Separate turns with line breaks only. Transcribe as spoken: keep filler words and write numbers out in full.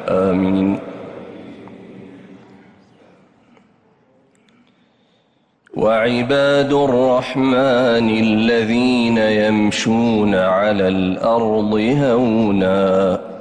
آمين. وعباد الرحمن الذين يمشون على الأرض هونا